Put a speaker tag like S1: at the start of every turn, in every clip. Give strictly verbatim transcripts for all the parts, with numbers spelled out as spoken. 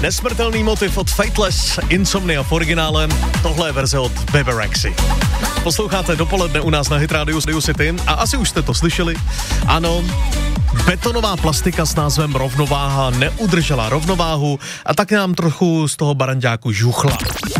S1: Nesmrtelný motiv od Fateless, Insomnia v originále, tohle je verze od Bebe Rexy. Posloucháte dopoledne u nás na Hit Radio City a asi už jste to slyšeli. Ano, betonová plastika s názvem Rovnováha neudržela rovnováhu a tak nám trochu z toho baranďáku žuchla.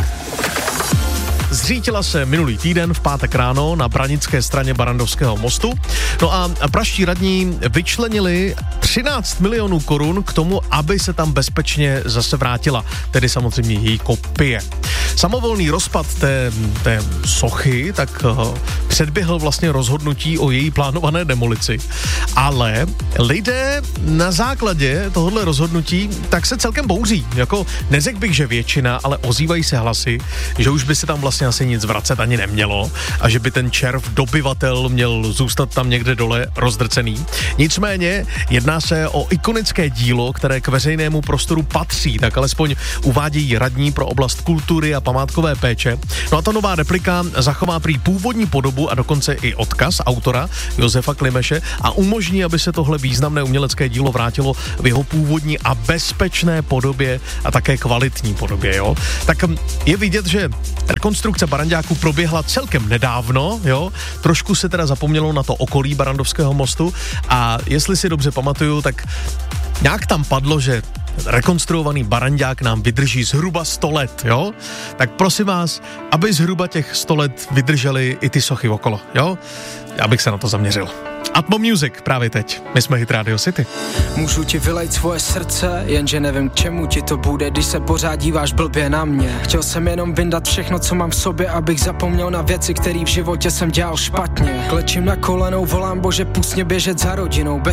S1: Zřítila se minulý týden v pátek ráno na branické straně Barrandovského mostu. No a pražští radní vyčlenili třináct milionů korun k tomu, aby se tam bezpečně zase vrátila. Tedy samozřejmě její kopie. Samovolný rozpad té, té sochy tak uh, předběhl vlastně rozhodnutí o její plánované demolici. Ale lidé na základě tohohle rozhodnutí tak se celkem bouří. Jako neřekl bych, že většina, ale ozývají se hlasy, že už by se tam vlastně asi nic vracet ani nemělo a že by ten červ dobyvatel měl zůstat tam někde dole rozdrcený. Nicméně jedná se o ikonické dílo, které k veřejnému prostoru patří, tak alespoň uvádějí radní pro oblast kultury a památkové péče. No a ta nová replika zachová prý původní podobu a dokonce i odkaz autora Josefa Klimeše a umožní, aby se tohle významné umělecké dílo vrátilo v jeho původní a bezpečné podobě a také kvalitní podobě, jo. Tak je vidět, že rekonstrukce baranďáku proběhla celkem nedávno, jo. Trošku se teda zapomnělo na to okolí Barrandovského mostu a jestli si dobře pamatuju, tak nějak tam padlo, že rekonstruovaný baranďák nám vydrží zhruba sto let, jo? Tak prosím vás, aby zhruba těch sto let vydržely i ty sochy okolo, jo? Já bych se na to zaměřil. Atmo Music právě teď. My jsme Hit Radio City.
S2: Můžu ti vylejt svoje srdce, jenže nevím k čemu ti to bude, když se pořád díváš blbě na mě. Chtěl jsem jenom vyndat všechno, co mám v sobě, abych zapomněl na věci, které v životě jsem dělal špatně. Klečím na kolenou, volám Bože, pust mě běžet za rodinou, bez